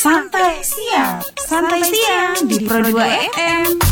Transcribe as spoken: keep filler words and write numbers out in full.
Santai Siang, Santai Siang di Pro dua F M.